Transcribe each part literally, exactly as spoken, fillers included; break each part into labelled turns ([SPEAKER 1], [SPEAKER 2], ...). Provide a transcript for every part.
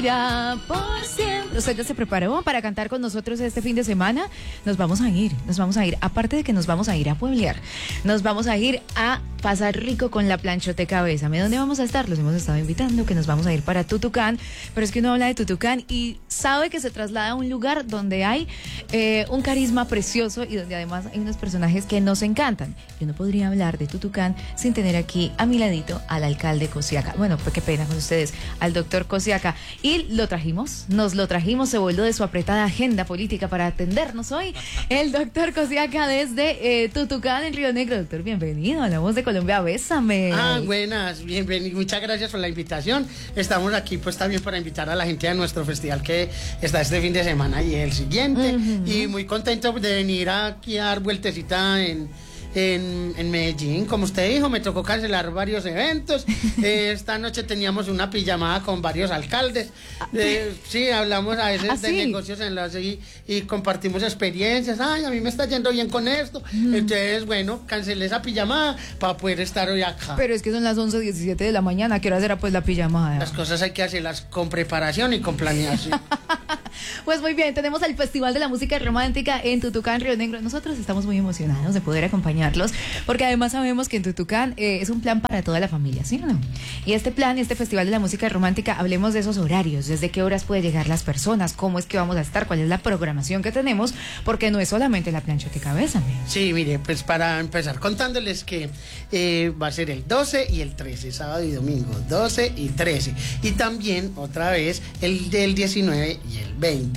[SPEAKER 1] Ya por siempre. ¿Usted ya se preparó para cantar con nosotros este fin de semana? Nos vamos a ir, nos vamos a ir. Aparte de que nos vamos a ir a pueblear, nos vamos a ir a pasar rico con la planchoteca Bésame. ¿Dónde vamos a estar? Los hemos estado invitando, que nos vamos a ir para Tutucán. Pero es que uno habla de Tutucán y sabe que se traslada a un lugar donde hay eh, un carisma precioso y donde además hay unos personajes que nos encantan. Yo no podría hablar de Tutucán sin tener aquí a mi ladito al alcalde Cosiaca. Bueno, pues qué pena con ustedes, al doctor Cosiaca. Y Y lo trajimos, nos lo trajimos, se volvió de su apretada agenda política para atendernos hoy. El doctor Cosiaca desde eh, Tutucán, en Río Negro. Doctor, bienvenido a La Voz de Colombia, Bésame.
[SPEAKER 2] Ah, buenas, bienvenido, muchas gracias por la invitación. Estamos aquí pues también para invitar a la gente a nuestro festival que está este fin de semana y el siguiente. Uh-huh. Y muy contento de venir aquí a dar vueltecita en... En, en Medellín, como usted dijo, me tocó cancelar varios eventos. eh, esta noche teníamos una pijamada con varios alcaldes. Eh, sí, hablamos a veces ¿Ah, de sí? negocios en las y, y compartimos experiencias. Ay, a mí me está yendo bien con esto. Mm. Entonces, bueno, cancelé esa pijamada para poder estar hoy acá.
[SPEAKER 1] Pero es que son las once diecisiete de la mañana. ¿Qué hora será pues la pijamada?
[SPEAKER 2] Las cosas hay que hacerlas con preparación y con planeación.
[SPEAKER 1] Pues muy bien, tenemos el Festival de la Música Romántica en Tutucán, Río Negro. Nosotros estamos muy emocionados de poder acompañarlos, porque además sabemos que en Tutucán eh, es un plan para toda la familia, ¿sí o no? Y este plan, este Festival de la Música Romántica, hablemos de esos horarios, desde qué horas puede llegar las personas, cómo es que vamos a estar, cuál es la programación que tenemos, porque no es solamente la planchoteca Bésame.
[SPEAKER 2] Sí, mire, pues para empezar contándoles que eh, va a ser el doce y el trece, sábado y domingo, doce y trece. Y también, otra vez, el del diecinueve y el veinte.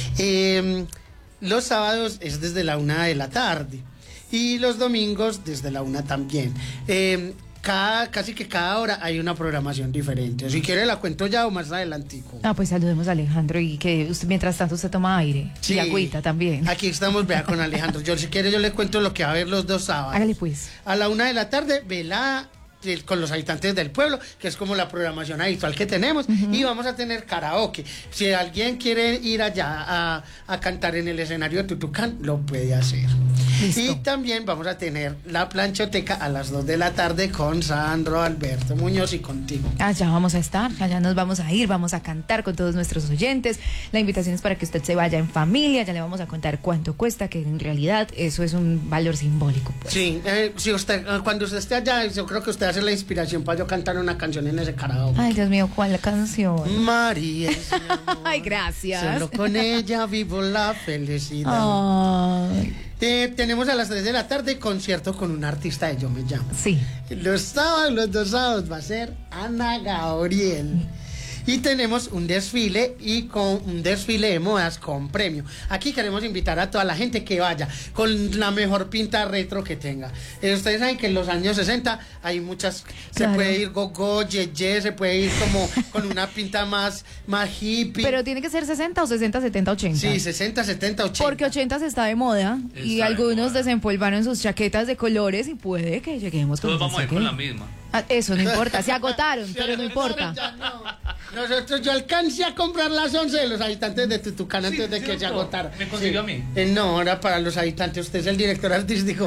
[SPEAKER 2] Eh, los sábados es desde la una de la tarde y los domingos desde la una también. Eh, cada, casi que cada hora hay una programación diferente. Si quiere la cuento ya o más adelantico.
[SPEAKER 1] Ah, pues saludemos a Alejandro y que usted, mientras tanto usted toma aire. Sí, y agüita también.
[SPEAKER 2] Aquí estamos, vea, con Alejandro. Yo si quiere yo le cuento lo que va a haber los dos sábados.
[SPEAKER 1] Hágale pues.
[SPEAKER 2] A la una de la tarde, velada con los habitantes del pueblo, que es como la programación habitual que tenemos, uh-huh. Y vamos a tener karaoke. Si alguien quiere ir allá a, a cantar en el escenario de Tutucán, lo puede hacer. Listo. Y también vamos a tener la planchoteca a las dos de la tarde con Sandro, Alberto Muñoz y contigo.
[SPEAKER 1] Allá vamos a estar, allá nos vamos a ir, vamos a cantar con todos nuestros oyentes. La invitación es para que usted se vaya en familia, ya le vamos a contar cuánto cuesta, que en realidad eso es un valor simbólico, pues.
[SPEAKER 2] Sí, eh, si usted, cuando usted esté allá, yo creo que usted hace la inspiración para yo cantar una canción en ese karaoke.
[SPEAKER 1] Ay, Dios mío, ¿cuál la canción?
[SPEAKER 2] María es mi amor.
[SPEAKER 1] Ay, gracias.
[SPEAKER 2] Solo con ella vivo la felicidad.
[SPEAKER 1] Ay.
[SPEAKER 2] Eh, tenemos a las tres de la tarde concierto con un artista de Yo Me Llamo.
[SPEAKER 1] Sí.
[SPEAKER 2] Los sábados, los dos sábados va a ser Ana Gabriel. Y tenemos un desfile y con un desfile de modas con premio. Aquí queremos invitar a toda la gente que vaya con la mejor pinta retro que tenga. Eh, ustedes saben que en los años sesenta hay muchas, claro. Se puede ir go-go, ye-ye, se puede ir como con una pinta más, más hippie.
[SPEAKER 1] Pero tiene que ser sesenta o sesenta, setenta, ochenta.
[SPEAKER 2] Sí, sesenta, setenta, ochenta.
[SPEAKER 1] Porque ochenta se está de moda está y algunos de moda. Desempolvaron sus chaquetas de colores y puede que lleguemos con
[SPEAKER 3] todos vamos a ir con la misma.
[SPEAKER 1] Ah, eso no importa, se agotaron,
[SPEAKER 2] se
[SPEAKER 1] pero no importa.
[SPEAKER 2] Ya no. Nosotros, yo alcancé a comprar las once de los habitantes de Tutucán antes sí, de que se agotara.
[SPEAKER 3] ¿Me consiguió sí. a mí?
[SPEAKER 2] Eh, no, era para los habitantes. Usted es el director artístico.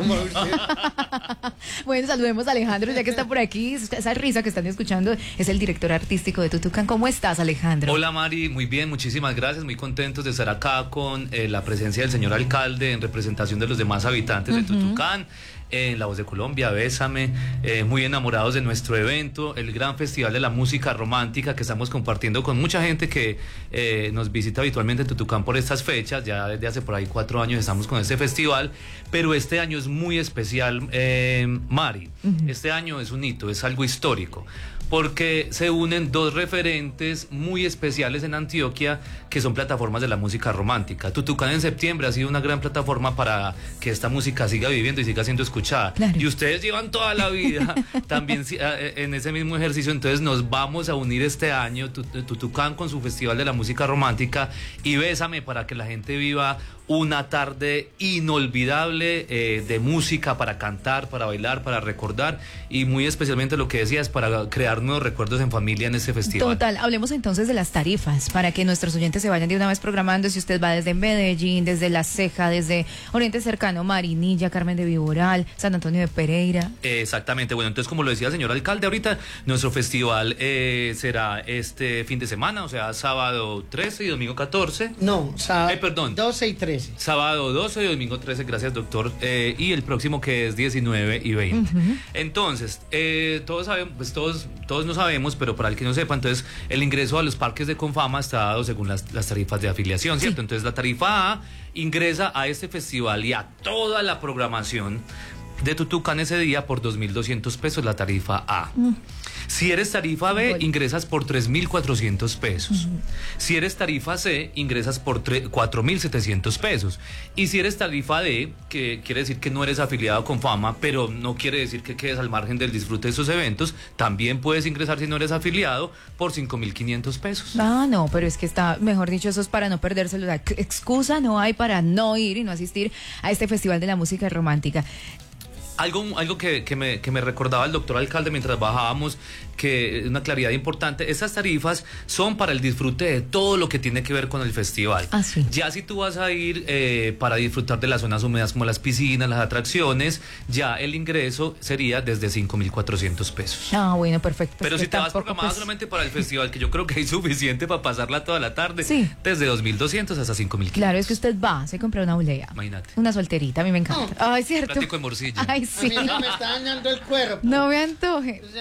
[SPEAKER 1] Bueno, saludemos a Alejandro, ya que está por aquí. Esa risa que están escuchando es el director artístico de Tutucán. ¿Cómo estás, Alejandro?
[SPEAKER 3] Hola, Mari. Muy bien, muchísimas gracias. Muy contentos de estar acá con eh, la presencia del señor alcalde en representación de los demás habitantes uh-huh. de Tutucán. En La Voz de Colombia, Bésame, eh, muy enamorados de nuestro evento, el gran festival de la música romántica que estamos compartiendo con mucha gente que eh, nos visita habitualmente en Tutucán por estas fechas. Ya desde hace por ahí cuatro años estamos con este festival, pero este año es muy especial, eh, Mari. Uh-huh. Este año es un hito, es algo histórico, porque se unen dos referentes muy especiales en Antioquia que son plataformas de la música romántica. Tutucán en septiembre ha sido una gran plataforma para que esta música siga viviendo y siga siendo escuchada. Claro. Y ustedes llevan toda la vida también en ese mismo ejercicio, entonces nos vamos a unir este año, Tutucán con su Festival de la Música Romántica y Bésame, para que la gente viva una tarde inolvidable eh, de música para cantar, para bailar, para recordar y muy especialmente lo que decías, para crear crear nuevos recuerdos en familia en este festival.
[SPEAKER 1] Total, hablemos entonces de las tarifas para que nuestros oyentes se vayan de una vez programando. Si usted va desde Medellín, desde La Ceja, desde Oriente Cercano, Marinilla, Carmen de Viboral, San Antonio de Pereira.
[SPEAKER 3] Eh, exactamente, bueno, entonces como lo decía el señor alcalde ahorita, nuestro festival eh, será este fin de semana, o sea, sábado trece y domingo catorce.
[SPEAKER 2] No, sábado
[SPEAKER 3] Eh, perdón.
[SPEAKER 2] doce y trece.
[SPEAKER 3] Sábado doce y domingo trece, gracias doctor, eh, y el próximo que es diecinueve y veinte. Uh-huh. Entonces, eh, todos sabemos, pues todos, todos no sabemos, pero para el que no sepa, entonces el ingreso a los parques de Confama está dado según las, las tarifas de afiliación, ¿cierto? Sí. Entonces la tarifa A ingresa a este festival y a toda la programación de Tutucán ese día por dos mil doscientos pesos la tarifa A. Mm. Si eres tarifa B, bueno. ingresas por tres mil cuatrocientos pesos. Uh-huh. Si eres tarifa C, ingresas por cuatro mil setecientos pesos. Y si eres tarifa D, que quiere decir que no eres afiliado con Fama, pero no quiere decir que quedes al margen del disfrute de esos eventos, también puedes ingresar si no eres afiliado por cinco mil quinientos pesos.
[SPEAKER 1] Ah, no, pero es que está, mejor dicho, eso es para no perdérselo. La excusa no hay para no ir y no asistir a este Festival de la Música Romántica.
[SPEAKER 3] Algo, algo que, que, me, que me recordaba el doctor alcalde mientras bajábamos, que una claridad importante, estas tarifas son para el disfrute de todo lo que tiene que ver con el festival.
[SPEAKER 1] Ah, sí.
[SPEAKER 3] Ya si tú vas a ir eh, para disfrutar de las zonas húmedas como las piscinas, las atracciones, ya el ingreso sería desde cinco mil cuatrocientos pesos.
[SPEAKER 1] Ah, bueno, perfecto.
[SPEAKER 3] Pero si te vas programada pues... solamente para el festival, que yo creo que hay suficiente para pasarla toda la tarde,
[SPEAKER 1] sí.
[SPEAKER 3] desde dos mil doscientos hasta cinco mil quinientos.
[SPEAKER 1] Claro, es que usted va, se compra una olea.
[SPEAKER 3] Imagínate.
[SPEAKER 1] Una solterita, a mí me encanta. Oh. Ay, cierto.
[SPEAKER 3] Plático de morcilla.
[SPEAKER 1] Ay, sí.
[SPEAKER 2] A mí me está dañando el cuerpo.
[SPEAKER 1] No me antoje.